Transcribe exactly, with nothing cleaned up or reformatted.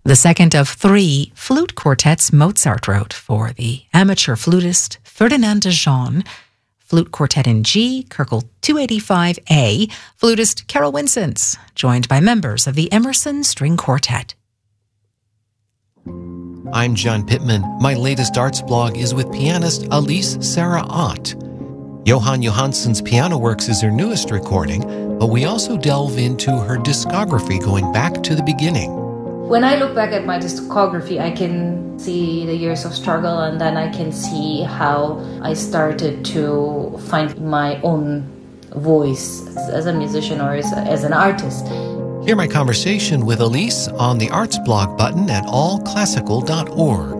the second of three flute quartets Mozart wrote for the amateur flutist Ferdinand de Jong, Flute Quartet in G, Köchel two eighty-five A, flutist Carol Winsence, joined by members of the Emerson String Quartet. I'm John Pittman. My latest arts blog is with pianist Elise Sarah Ott. Johan Johansson's Piano Works is her newest recording, but we also delve into her discography going back to the beginning. When I look back at my discography, I can see the years of struggle, and then I can see how I started to find my own voice as a musician or as, a, as an artist. Hear my conversation with Elise on the Arts blog button at all classical dot org.